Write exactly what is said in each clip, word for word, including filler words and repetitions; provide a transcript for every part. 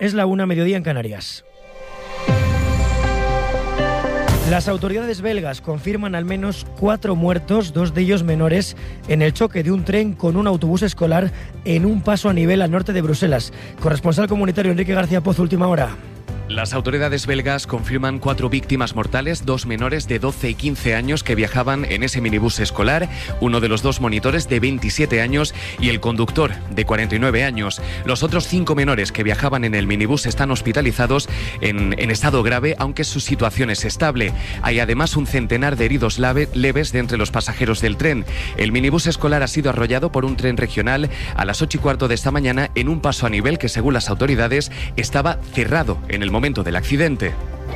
Es la una, mediodía en Canarias. Las autoridades belgas confirman al menos cuatro muertos, dos de ellos menores, en el choque de un tren con un autobús escolar en un paso a nivel al norte de Bruselas. Corresponsal comunitario Enrique García Pozo, última hora. Las autoridades belgas confirman cuatro víctimas mortales, dos menores de doce y quince años que viajaban en ese minibús escolar, uno de los dos monitores de veintisiete años y el conductor de cuarenta y nueve años. Los otros cinco menores que viajaban en el minibús están hospitalizados en, en estado grave, aunque su situación es estable. Hay además un centenar de heridos lave, leves de entre los pasajeros del tren. El minibús escolar ha sido arrollado por un tren regional a las ocho y cuarto de esta mañana en un paso a nivel que, según las autoridades, estaba cerrado en el momento del accidente.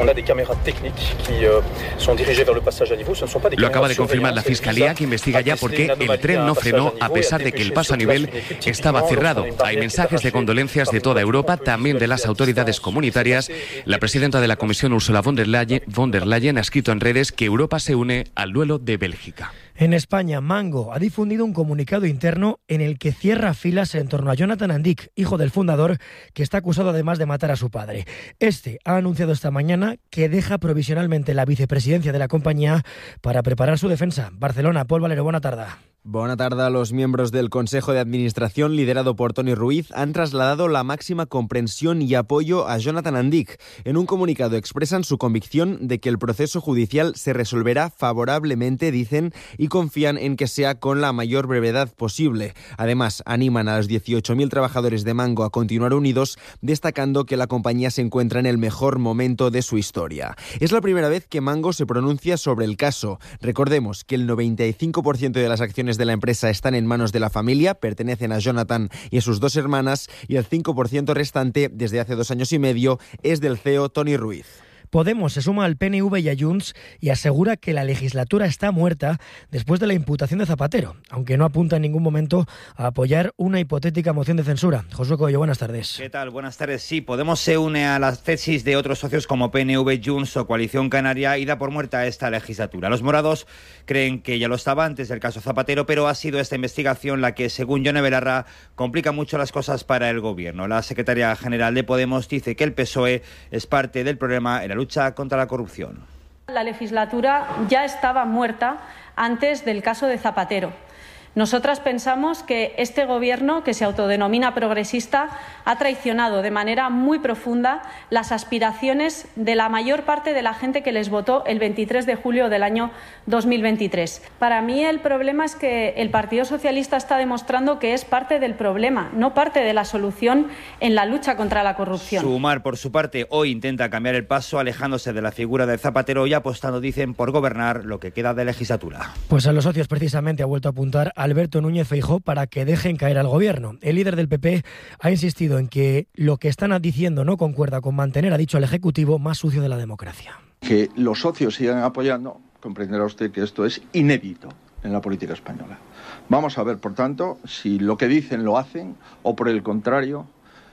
Lo acaba de confirmar la Fiscalía, que investiga ya por qué el tren no frenó a pesar de que el paso a nivel estaba cerrado. Hay mensajes de condolencias de toda Europa, también de las autoridades comunitarias. La presidenta de la Comisión, Ursula von der Leyen, von der Leyen, ha escrito en redes que Europa se une al duelo de Bélgica. En España, Mango ha difundido un comunicado interno en el que cierra filas en torno a Jonathan Andic, hijo del fundador, que está acusado además de matar a su padre. Este ha anunciado esta mañana que deja provisionalmente la vicepresidencia de la compañía para preparar su defensa. Barcelona, Pol Valero, buena tarde. Buena tarde. Los miembros del Consejo de Administración, liderado por Toni Ruiz, han trasladado la máxima comprensión y apoyo a Jonathan Andic. En un comunicado expresan su convicción de que el proceso judicial se resolverá favorablemente, dicen, y confían en que sea con la mayor brevedad posible. Además, animan a los dieciocho mil trabajadores de Mango a continuar unidos, destacando que la compañía se encuentra en el mejor momento de su historia. Es la primera vez que Mango se pronuncia sobre el caso. Recordemos que el noventa y cinco por ciento de las acciones de la empresa están en manos de la familia, pertenecen a Jonathan y a sus dos hermanas, y el cinco por ciento restante, desde hace dos años y medio, es del C E O Toni Ruiz. Podemos se suma al P N V y a Junts y asegura que la legislatura está muerta después de la imputación de Zapatero, aunque no apunta en ningún momento a apoyar una hipotética moción de censura. Josué Coello, buenas tardes. ¿Qué tal? Buenas tardes. Sí, Podemos se une a las tesis de otros socios como P N V, Junts o Coalición Canaria y da por muerta esta legislatura. Los morados creen que ya lo estaba antes del caso Zapatero, pero ha sido esta investigación la que, según Yone Belarra, complica mucho las cosas para el gobierno. La secretaria general de Podemos dice que el P S O E es parte del problema en la lucha contra la corrupción. La legislatura ya estaba muerta antes del caso de Zapatero. Nosotras pensamos que este gobierno, que se autodenomina progresista, ha traicionado de manera muy profunda las aspiraciones de la mayor parte de la gente que les votó el veintitrés de julio del año dos mil veintitrés. Para mí el problema es que el Partido Socialista está demostrando que es parte del problema, no parte de la solución en la lucha contra la corrupción. Sumar, por su parte, hoy intenta cambiar el paso, alejándose de la figura de Zapatero y apostando, dicen, por gobernar lo que queda de legislatura. Pues a los socios precisamente ha vuelto a apuntar a Alberto Núñez Feijóo para que dejen caer al gobierno. El líder del P P ha insistido en que lo que están diciendo no concuerda con mantener, ha dicho, al Ejecutivo más sucio de la democracia. Que los socios sigan apoyando, comprenderá usted que esto es inédito en la política española. Vamos a ver, por tanto, si lo que dicen lo hacen o, por el contrario,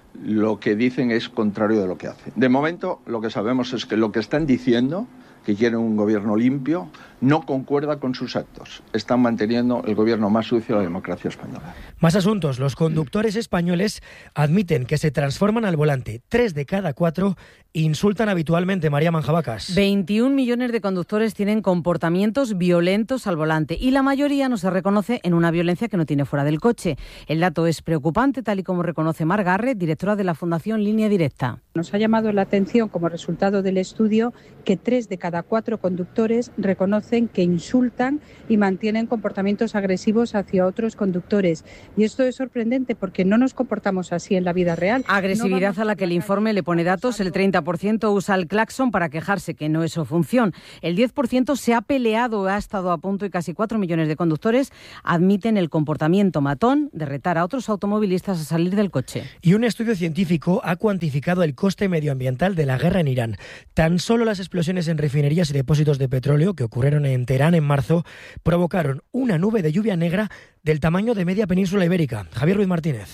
lo que dicen es contrario de lo que hacen. De momento, lo que sabemos es que lo que están diciendo, que quieren un gobierno limpio, no concuerda con sus actos. Están manteniendo el gobierno más sucio de la democracia española. Más asuntos. Los conductores españoles admiten que se transforman al volante. Tres de cada cuatro insultan habitualmente. María Manjabacas. veintiún millones de conductores tienen comportamientos violentos al volante y la mayoría no se reconoce en una violencia que no tiene fuera del coche. El dato es preocupante, tal y como reconoce Mar Garre, directora de la Fundación Línea Directa. Nos ha llamado la atención, como resultado del estudio, que tres de cada cuatro conductores reconocen que insultan y mantienen comportamientos agresivos hacia otros conductores. Y esto es sorprendente porque no nos comportamos así en la vida real. Agresividad no a la que el informe le pone datos. El treinta por ciento usa el claxon para quejarse, que no es su función. El diez por ciento se ha peleado, ha estado a punto, y casi cuatro millones de conductores admiten el comportamiento matón de retar a otros automovilistas a salir del coche. Y un estudio científico ha cuantificado el coste medioambiental de la guerra en Irán. Tan solo las explosiones en refinerías y depósitos de petróleo que ocurrieron en Teherán en marzo provocaron una nube de lluvia negra del tamaño de media península ibérica. Javier Ruiz Martínez.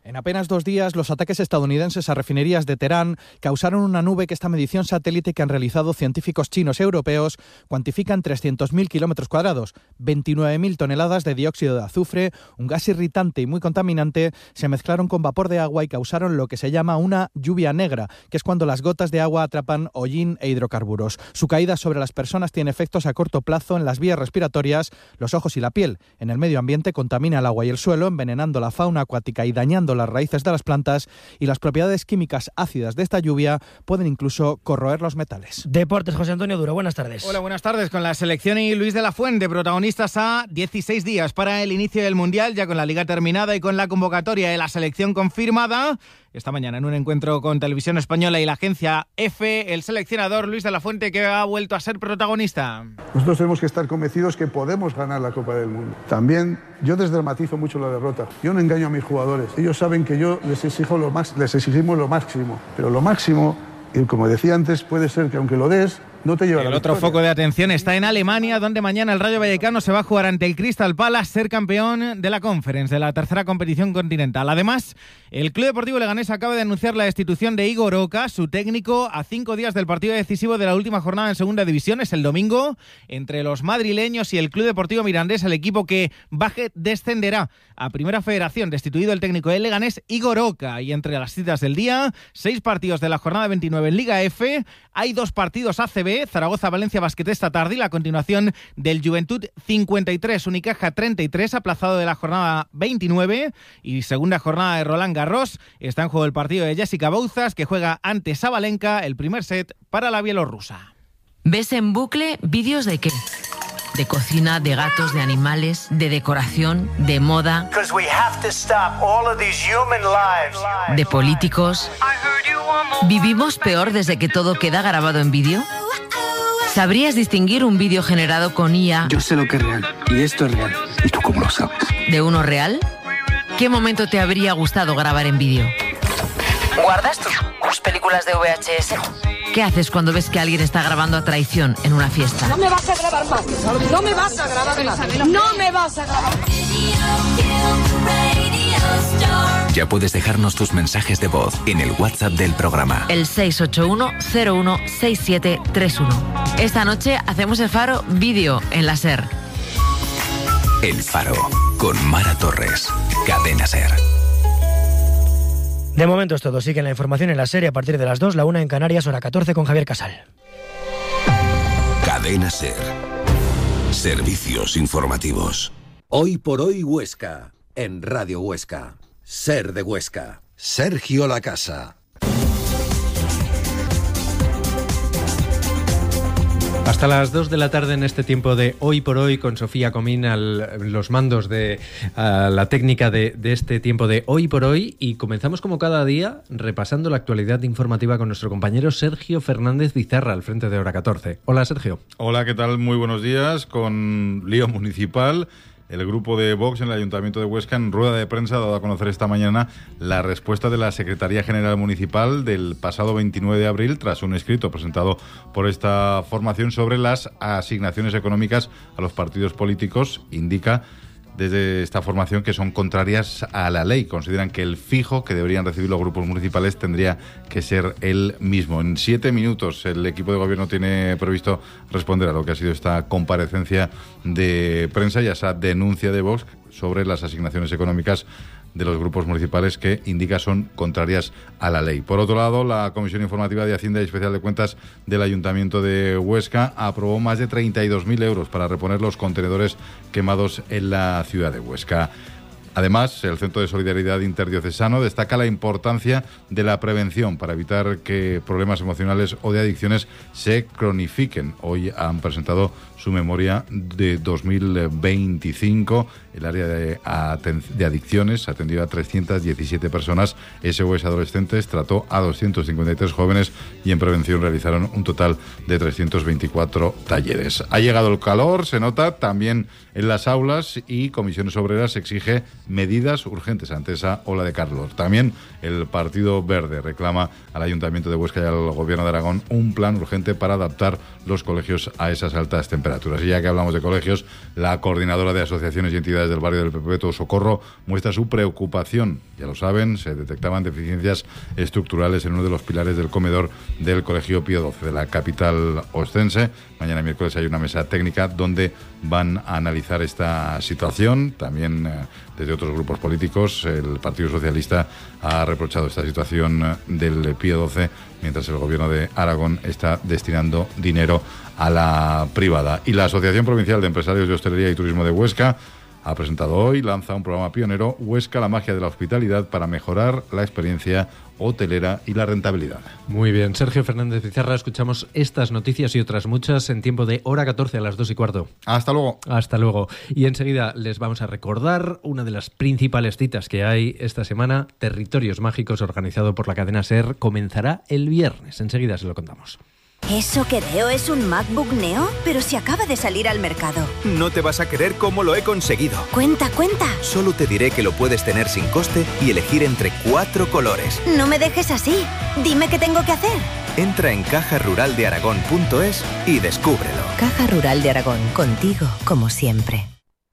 En apenas dos días, los ataques estadounidenses a refinerías de Teherán causaron una nube que esta medición satélite que han realizado científicos chinos y europeos cuantifica en trescientos mil kilómetros cuadrados. veintinueve mil toneladas de dióxido de azufre, un gas irritante y muy contaminante, se mezclaron con vapor de agua y causaron lo que se llama una lluvia negra, que es cuando las gotas de agua atrapan hollín e hidrocarburos. Su caída sobre las personas tiene efectos a corto plazo en las vías respiratorias, los ojos y la piel. En el medio ambiente contamina el agua y el suelo, envenenando la fauna acuática y dañando las raíces de las plantas, y las propiedades químicas ácidas de esta lluvia pueden incluso corroer los metales. Deportes, José Antonio Duro, buenas tardes. Hola, buenas tardes. Con la selección y Luis de la Fuente, protagonistas a dieciséis días para el inicio del Mundial, ya con la liga terminada y con la convocatoria de la selección confirmada. Esta mañana en un encuentro con Televisión Española y la agencia EFE, el seleccionador Luis de la Fuente, que ha vuelto a ser protagonista. Nosotros tenemos que estar convencidos que podemos ganar la Copa del Mundo. También yo desdramatizo mucho la derrota. Yo no engaño a mis jugadores. Ellos saben que yo les exijo lo más, les exigimos lo máximo. Pero lo máximo, y como decía antes, puede ser que aunque lo des, no te lleva el la otro victoria. Foco de atención está en Alemania, donde mañana el Rayo Vallecano se va a jugar ante el Crystal Palace, ser campeón de la Conference, de la tercera competición continental. Además, el Club Deportivo Leganés acaba de anunciar la destitución de Igor Oca, su técnico, a cinco días del partido decisivo de la última jornada en Segunda División. Es el domingo, entre los madrileños y el Club Deportivo Mirandés, el equipo que baje descenderá a Primera Federación. Destituido el técnico del Leganés, Igor Oca. Y entre las citas del día, seis partidos de la jornada veintinueve en Liga F. Hay dos partidos A C B, Zaragoza-Valencia Basket esta tarde, y la continuación del Juventud cincuenta y tres, Unicaja treinta y tres, aplazado de la jornada veintinueve, y segunda jornada de Roland Garros. Está en juego el partido de Jessica Bouzas, que juega ante Sabalenka, el primer set para la bielorrusa. ¿Ves en bucle vídeos de qué? De cocina, de gatos, de animales, de decoración, de moda, de políticos. ¿Vivimos peor desde que todo queda grabado en vídeo? ¿Sabrías distinguir un vídeo generado con I A? Yo sé lo que es real, y esto es real. ¿Y tú cómo lo sabes? ¿De uno real? ¿Qué momento te habría gustado grabar en vídeo? ¿Guardas tus, tus películas de V H S? ¿Qué haces cuando ves que alguien está grabando a traición en una fiesta? No me vas a grabar más. No me vas a grabar más. No me vas a grabar. Ya puedes dejarnos tus mensajes de voz en el WhatsApp del programa. El seis ocho uno cero uno seis siete tres uno. Esta noche hacemos el Faro vídeo en la SER. El Faro, con Mara Torres. Cadena SER. De momento es todo. Sigue la información en la serie a partir de las dos, la una en Canarias, hora catorce, con Javier Casal. Cadena SER. Servicios informativos. Hoy por hoy Huesca, en Radio Huesca. SER de Huesca. Sergio Lacasa. Hasta las dos de la tarde en este tiempo de Hoy por Hoy con Sofía Comín al los mandos de a la técnica de, de este tiempo de Hoy por Hoy, y comenzamos como cada día repasando la actualidad informativa con nuestro compañero Sergio Fernández Bizarra al frente de Hora catorce. Hola, Sergio. Hola, ¿qué tal? Muy buenos días. Con lío municipal. El grupo de Vox en el Ayuntamiento de Huesca, en rueda de prensa, ha dado a conocer esta mañana la respuesta de la Secretaría General Municipal del pasado veintinueve de abril, tras un escrito presentado por esta formación sobre las asignaciones económicas a los partidos políticos. Indica desde esta formación que son contrarias a la ley. Consideran que el fijo que deberían recibir los grupos municipales tendría que ser el mismo. En siete minutos el equipo de gobierno tiene previsto responder a lo que ha sido esta comparecencia de prensa y a esa denuncia de Vox sobre las asignaciones económicas de los grupos municipales, que indica son contrarias a la ley. Por otro lado, la Comisión Informativa de Hacienda y Especial de Cuentas del Ayuntamiento de Huesca aprobó más de treinta y dos mil euros para reponer los contenedores quemados en la ciudad de Huesca. Además, el Centro de Solidaridad Interdiocesano destaca la importancia de la prevención para evitar que problemas emocionales o de adicciones se cronifiquen. Hoy han presentado su memoria de dos mil veinticinco. El área de, de adicciones atendió a trescientas diecisiete personas, S O S adolescentes, trató a doscientos cincuenta y tres jóvenes y en prevención realizaron un total de trescientos veinticuatro talleres. Ha llegado el calor, se nota también en las aulas, y Comisiones Obreras exige medidas urgentes ante esa ola de calor. También el Partido Verde reclama al Ayuntamiento de Huesca y al Gobierno de Aragón un plan urgente para adaptar los colegios a esas altas temperaturas. Y ya que hablamos de colegios, la coordinadora de asociaciones y entidades del barrio del Perpetuo Socorro muestra su preocupación. Ya lo saben, se detectaban deficiencias estructurales en uno de los pilares del comedor del Colegio Pío doce de la capital ostense. Mañana miércoles hay una mesa técnica donde van a analizar esta situación. También eh, desde otros grupos políticos, el Partido Socialista ha reprochado esta situación del Pío doce, mientras el Gobierno de Aragón está destinando dinero a la privada. Y la Asociación Provincial de Empresarios de Hostelería y Turismo de Huesca ha presentado hoy, lanza un programa pionero, Huesca, la magia de la hospitalidad, para mejorar la experiencia hotelera y la rentabilidad. Muy bien, Sergio Fernández Pizarra, escuchamos estas noticias y otras muchas en tiempo de hora catorce a las dos y cuarto. Hasta luego. Hasta luego. Y enseguida les vamos a recordar una de las principales citas que hay esta semana, Territorios Mágicos, organizado por la cadena SER, comenzará el viernes. Enseguida se lo contamos. ¿Eso que veo es un MacBook Neo? Pero si acaba de salir al mercado. No te vas a creer cómo lo he conseguido. Cuenta, cuenta. Solo te diré que lo puedes tener sin coste y elegir entre cuatro colores. No me dejes así. Dime qué tengo que hacer. Entra en caja rural de aragón punto es y descúbrelo. Caja Rural de Aragón, contigo como siempre.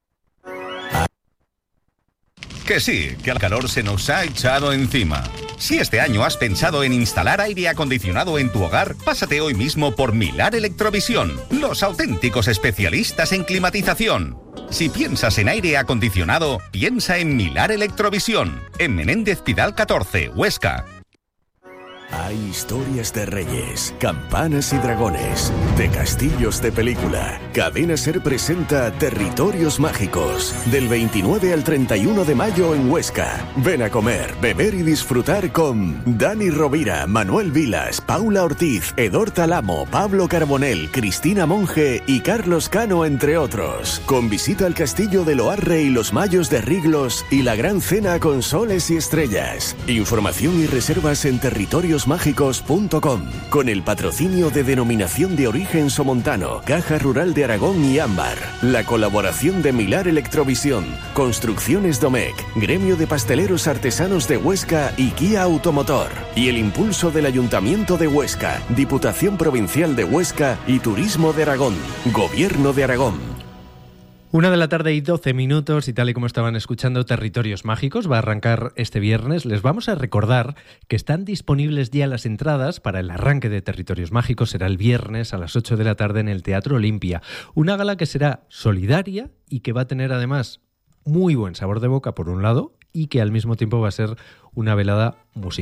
Que sí, que el calor se nos ha echado encima. Si este año has pensado en instalar aire acondicionado en tu hogar, pásate hoy mismo por Milar Electrovisión, los auténticos especialistas en climatización. Si piensas en aire acondicionado, piensa en Milar Electrovisión, en Menéndez Pidal catorce, Huesca. Hay historias de reyes, campanas y dragones, de castillos de película. Cadena SER presenta Territorios Mágicos, del veintinueve al treinta y uno de mayo en Huesca. Ven a comer, beber y disfrutar con Dani Rovira, Manuel Vilas, Paula Ortiz, Edor Talamo, Pablo Carbonell, Cristina Monge y Carlos Cano, entre otros. Con visita al castillo de Loarre y los Mayos de Riglos y la gran cena con soles y estrellas. Información y reservas en territorios mágicos punto com, con el patrocinio de Denominación de Origen Somontano, Caja Rural de Aragón y Ámbar, la colaboración de Milar Electrovisión, Construcciones Domecq, Gremio de Pasteleros Artesanos de Huesca y Kia Automotor, y el impulso del Ayuntamiento de Huesca, Diputación Provincial de Huesca y Turismo de Aragón, Gobierno de Aragón. Una de la tarde y doce minutos, y tal y como estaban escuchando, Territorios Mágicos va a arrancar este viernes. Les vamos a recordar que están disponibles ya las entradas para el arranque de Territorios Mágicos. Será el viernes a las ocho de la tarde en el Teatro Olimpia. Una gala que será solidaria y que va a tener además muy buen sabor de boca por un lado, y que al mismo tiempo va a ser una velada musical.